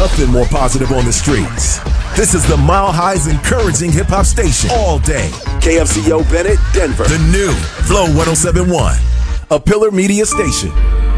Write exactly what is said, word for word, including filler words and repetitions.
nothing more positive on the streets. This is the Mile High's encouraging hip-hop station all day. K F C O Bennett, Denver. The new Flow one oh seven point one, a Pillar Media station.